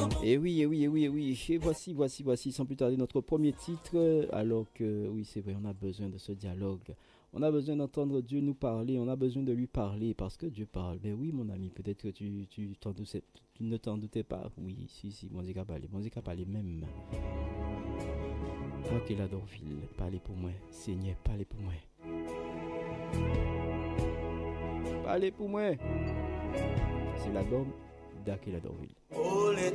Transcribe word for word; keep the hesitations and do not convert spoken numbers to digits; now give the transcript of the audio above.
Et oui, et oui, et oui, et oui. Et voici, voici, voici, sans plus tarder, notre premier titre. Alors que, oui, c'est vrai, on a besoin de ce dialogue. On a besoin d'entendre Dieu nous parler. On a besoin de lui parler parce que Dieu parle. Ben oui, mon ami, peut-être que tu, tu, t'en doutais- tu ne t'en doutais pas. Oui, si, si, mon Dieu a parlé. Mon Dieu a parlé même. Toi qui l'as d'Orville, parlez pour moi. Seigneur, parlez pour moi. Parlez pour moi. C'est l'album d'Akela d'Orville.